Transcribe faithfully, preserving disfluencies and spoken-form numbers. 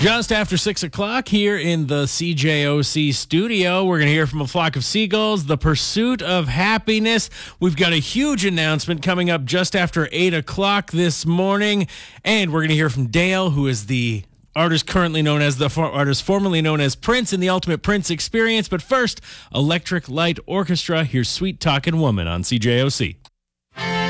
Just after six o'clock here in the C J O C studio, we're going to hear from A Flock of Seagulls, The Pursuit of Happiness. We've got a huge announcement coming up just after eight o'clock this morning, and we're going to hear from Dale, who is the artist currently known as the for- artist formerly known as Prince in the Ultimate Prince Experience. But first, Electric Light Orchestra. Here's Sweet Talkin' Woman on C J O C.